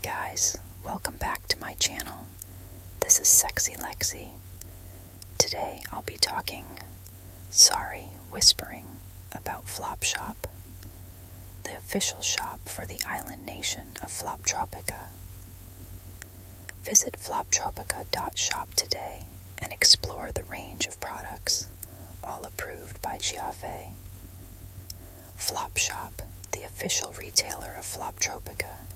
guys, welcome back to my channel. This is Sexy Lexi. Today I'll be whispering about Flopshop, the official shop for the island nation of Floptropica. Visit floptropica.shop today and explore the range of products, all approved by Giave. Flopshop, the official retailer of Floptropica,